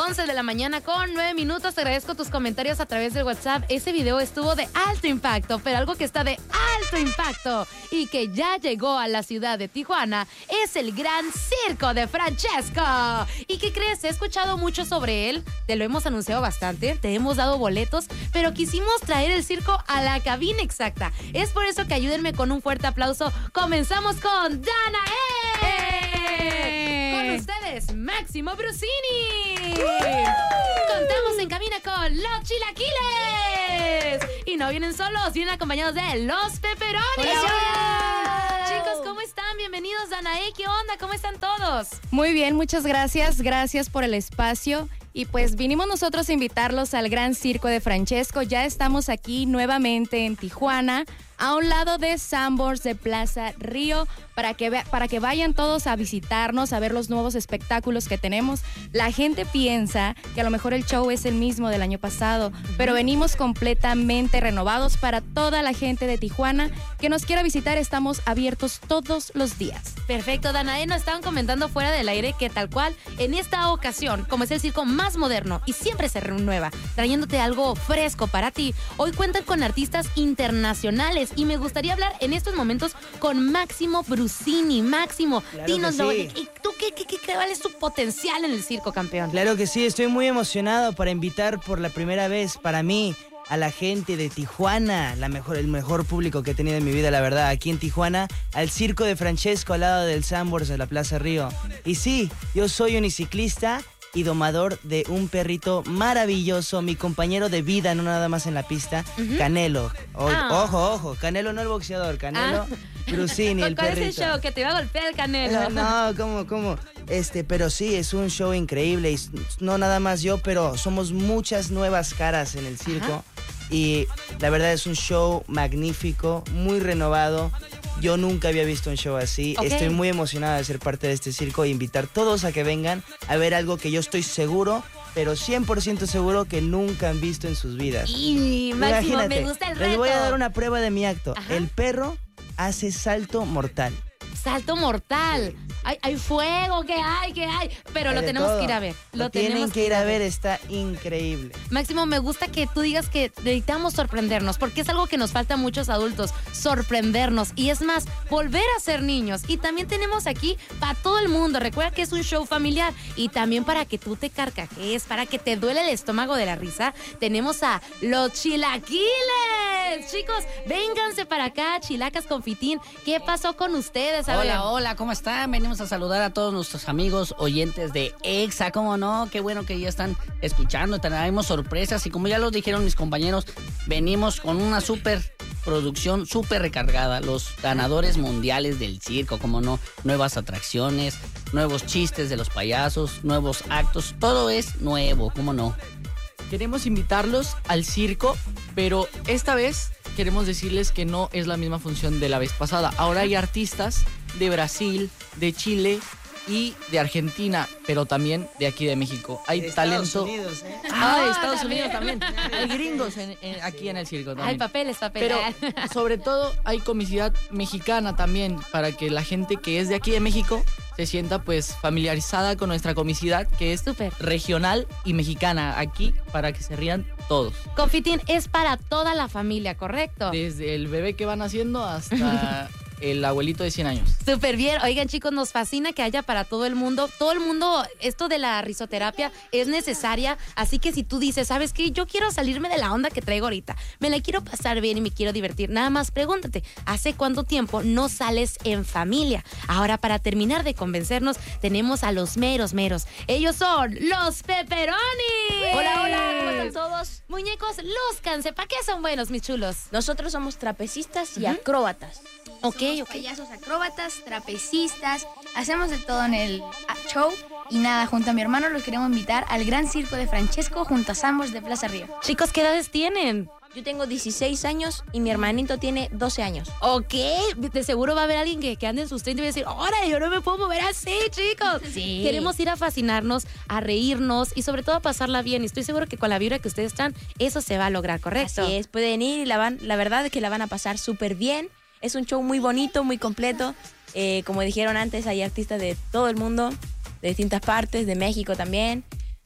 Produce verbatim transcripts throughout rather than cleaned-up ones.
once de la mañana con nueve minutos. Te agradezco tus comentarios a través del WhatsApp. Ese video estuvo de alto impacto, pero algo que está de alto impacto y que ya llegó a la ciudad de Tijuana es el Gran Circo de Francesco. ¿Y qué crees? He escuchado mucho sobre él, te lo hemos anunciado bastante, te hemos dado boletos, pero quisimos traer el circo a la cabina exacta. Es por eso que ayúdenme con un fuerte aplauso. Comenzamos con Danae. ¡Eh! Con ustedes, Máximo Brusini. ¡Uh! Contamos en cabina con los Chilaquiles. Y no vienen solos, vienen acompañados de los Pepperonis. ¡Hola, hola! Chicos, ¿cómo están? Bienvenidos, Danae. ¿Qué onda? ¿Cómo están todos? Muy bien, muchas gracias. Gracias por el espacio. Y pues vinimos nosotros a invitarlos al Gran Circo de Francesco. Ya estamos aquí nuevamente en Tijuana, a un lado de Sanborns de Plaza Río, para que, ve- para que vayan todos a visitarnos, a ver los nuevos espectáculos que tenemos. La gente piensa que a lo mejor el show es el mismo del año pasado, pero venimos completamente renovados para toda la gente de Tijuana que nos quiera visitar. Estamos abiertos todos los días. Perfecto, Danae, nos estaban comentando fuera del aire que tal cual, en esta ocasión, como es el circo más moderno y siempre se renueva, trayéndote algo fresco para ti, hoy cuentan con artistas internacionales y me gustaría hablar en estos momentos con Máximo Brusini. Máximo, Claro dínoslo, que sí. ¿y tú qué, qué, qué, qué cuál es su potencial en el circo, campeón? Claro que sí, estoy muy emocionado para invitar por la primera vez para mí a la gente de Tijuana, la mejor, el mejor público que he tenido en mi vida, la verdad, aquí en Tijuana, al Circo de Francesco al lado del Sanborns de la Plaza Río. Y sí, yo soy uniciclista y domador de un perrito maravilloso, mi compañero de vida, no nada más en la pista, Ujú. Canelo. O- Ah. Ojo, ojo, Canelo no el boxeador, Canelo Ah. Brusini, el ¿Cuál perrito. es el show? Que te iba a golpear el Canelo. No, ¿cómo, cómo? Este, pero sí, es un show increíble. Y no nada más yo, pero somos muchas nuevas caras en el circo. Ajá. Y la verdad es un show magnífico, muy renovado. Yo nunca había visto un show así. Ok. Estoy muy emocionada de ser parte de este circo e invitar a todos a que vengan a ver algo que yo estoy seguro, pero cien por ciento seguro que nunca han visto en sus vidas. Y Máximo, Imagínate, me gusta el reto. les voy a dar una prueba de mi acto. Ajá. El perro hace salto mortal. Salto mortal. Hay, hay fuego, ¿qué hay? ¿Qué hay? Pero Hay lo de tenemos todo. que ir a ver. Lo, Lo tienen tenemos que ir a ver, está increíble. Máximo, me gusta que tú digas que necesitamos sorprendernos, porque es algo que nos falta a muchos adultos, sorprendernos. Y es más, volver a ser niños. Y también tenemos aquí para todo el mundo. Recuerda que es un show familiar. Y también para que tú te carcajees, para que te duele el estómago de la risa, tenemos a los Chilaquiles. Chicos, vénganse para acá, Chilacas Confitín. ¿Qué pasó con ustedes? A ver. Hola, hola, ¿cómo están? Venimos a saludar a todos nuestros amigos oyentes de EXA, ¿cómo no? Qué bueno que ya están escuchando, tenemos sorpresas y como ya lo dijeron mis compañeros, venimos con una súper producción, súper recargada, los ganadores mundiales del circo, ¿cómo no? Nuevas atracciones, nuevos chistes de los payasos, nuevos actos, todo es nuevo, ¿cómo no? Queremos invitarlos al circo, pero esta vez queremos decirles que no es la misma función de la vez pasada. Ahora hay artistas de Brasil, de Chile y de Argentina, pero también de aquí de México. Hay De talento. Estados Unidos, ¿eh? Ah, de Ah, Estados también. Unidos también. Hay gringos en- en- aquí en el circo también. Hay papeles, papeles. Pero sobre todo hay comicidad mexicana también, para que la gente que es de aquí de México se sienta pues familiarizada con nuestra comicidad, que es Súper. regional y mexicana, aquí para que se rían todos. Confitín es para toda la familia, ¿correcto? Desde el bebé que van haciendo hasta el abuelito de cien años. Súper bien. Oigan, chicos, nos fascina que haya para todo el mundo. Todo el mundo, esto de la risoterapia es necesaria. Así que si tú dices, ¿sabes qué? Yo quiero salirme de la onda que traigo ahorita. Me la quiero pasar bien y me quiero divertir. Nada más pregúntate, ¿hace cuánto tiempo no sales en familia? Ahora, para terminar de convencernos, tenemos a los meros meros. Ellos son los Pepperonis. Hola, hola, ¿cómo están todos? Muñecos, lúzcanse. ¿Para qué son buenos, mis chulos? Nosotros somos trapecistas y Ujú. acróbatas. Ok, Somos ok. payasos acróbatas, trapecistas, hacemos de todo en el ah, show. Y nada, junto a mi hermano los queremos invitar al Gran Circo de Francesco junto a Sanborns de Plaza Río. Chicos, ¿qué edades tienen? Yo tengo dieciséis años y mi hermanito tiene doce años. Ok, de seguro va a haber alguien que, que ande en sus treinta y va a decir, ¡órale, yo no me puedo mover así, chicos! Sí. Queremos ir a fascinarnos, a reírnos y sobre todo a pasarla bien. Y estoy seguro que con la vibra que ustedes están, eso se va a lograr, ¿correcto? Así es, pueden ir y la, van, la verdad es que la van a pasar súper bien. Es un show muy bonito, muy completo. Eh, como dijeron antes, hay artistas de todo el mundo, de distintas partes, de México también.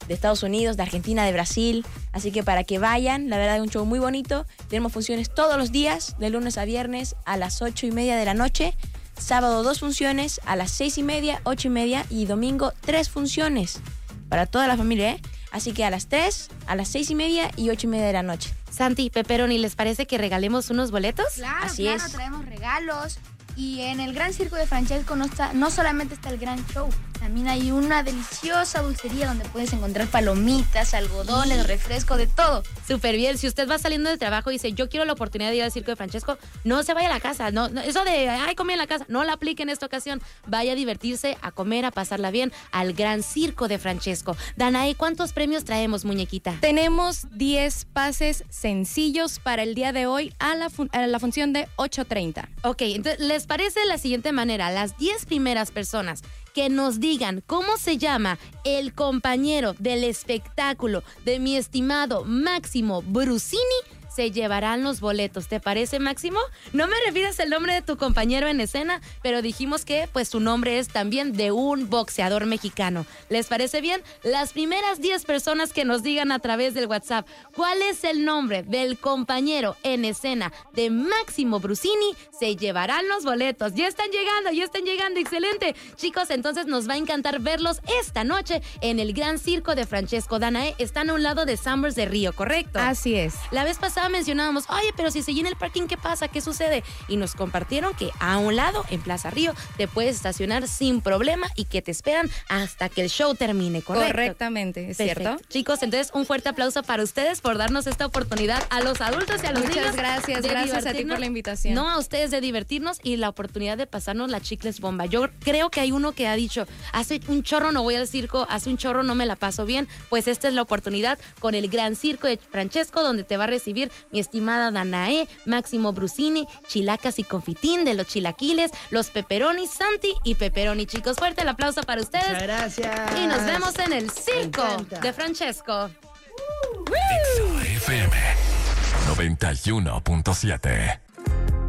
de Estados Unidos, de Argentina, de Brasil. Así que para que vayan, la verdad es un show muy bonito. Tenemos funciones todos los días, de lunes a viernes a las ocho y media de la noche. Sábado dos funciones a las seis y media, ocho y media y domingo tres funciones para toda la familia, ¿eh? Así que a las tres, a las seis y media y ocho y media de la noche. Santi, Pepperoni, ¿les parece que regalemos unos boletos? Claro, Así claro, es. traemos regalos. Y en el Gran Circo de Francesco no, está, no solamente está el gran show, también hay una deliciosa dulcería donde puedes encontrar palomitas, algodones, refresco, de todo. Súper bien. Si usted va saliendo del trabajo y dice, yo quiero la oportunidad de ir al Circo de Francesco, no se vaya a la casa. No, no, eso de, ay, comí en la casa, no la aplique en esta ocasión. Vaya a divertirse, a comer, a pasarla bien al Gran Circo de Francesco. Danae, ¿cuántos premios traemos, muñequita? Tenemos diez pases sencillos para el día de hoy a la, fun- a la función de ocho treinta. Ok, entonces, ¿les parece de la siguiente manera? Las diez primeras personas que nos digan cómo se llama el compañero del espectáculo de mi estimado Máximo Brusini, se llevarán los boletos. ¿Te parece, Máximo? No me refieres el nombre de tu compañero en escena, pero dijimos que pues su nombre es también de un boxeador mexicano. ¿Les parece bien? Las primeras diez personas que nos digan a través del WhatsApp cuál es el nombre del compañero en escena de Máximo Brusini, se llevarán los boletos. Ya están llegando, ya están llegando. Excelente. Chicos, entonces nos va a encantar verlos esta noche en el Gran Circo de Francesco. Danae, están a un lado de Summers de Río, ¿correcto? Así es. La vez pasada mencionábamos, oye, pero si se llena el parking, ¿qué pasa? ¿Qué sucede? Y nos compartieron que a un lado, en Plaza Río, te puedes estacionar sin problema y que te esperan hasta que el show termine, ¿correcto? Correctamente, ¿es Perfecto. cierto? Chicos, entonces un fuerte aplauso para ustedes por darnos esta oportunidad a los adultos y a los Muchas niños. gracias, de gracias a ti divertirnos. por la invitación. No, a ustedes de divertirnos y la oportunidad de pasarnos la chicles bomba. Yo creo que hay uno que ha dicho, hace un chorro no voy al circo, hace un chorro no me la paso bien. Pues esta es la oportunidad con el Gran Circo de Francesco, donde te va a recibir mi estimada Danae, Máximo Brusini, chilacas y confitín de los chilaquiles, los pepperoni, Santi y Pepperoni. Chicos, fuerte el aplauso para ustedes. Muchas gracias. Y nos vemos en el Circo Me encanta. de Francesco. Exa F M noventa y uno punto siete.